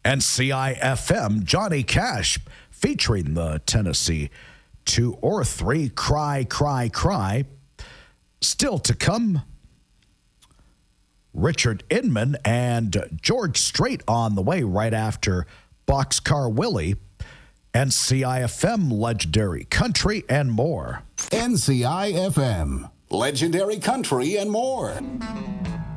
And CIFM, Johnny Cash, featuring the Tennessee 2 or 3, Cry, Cry, Cry. Still to come, Richard Inman and George Strait on the way right after Boxcar Willie. And CIFM, Legendary Country, and more. NCIFM, Legendary Country, and more.